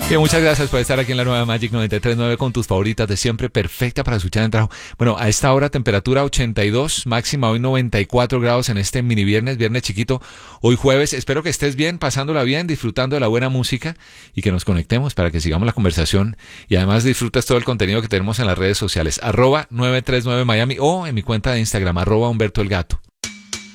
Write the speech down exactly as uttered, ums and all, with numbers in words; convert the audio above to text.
Bien, muchas gracias por estar aquí en la nueva Magic noventa y tres punto nueve con tus favoritas de siempre, perfecta para escuchar en el trabajo. Bueno, a esta hora temperatura ochenta y dos, máxima hoy noventa y cuatro grados en este mini viernes, viernes chiquito, hoy jueves. Espero que estés bien, pasándola bien, disfrutando de la buena música y que nos conectemos para que sigamos la conversación y además disfrutes todo el contenido que tenemos en las redes sociales, arroba novecientos treinta y nueve Miami o en mi cuenta de Instagram, arroba Humberto el Gato.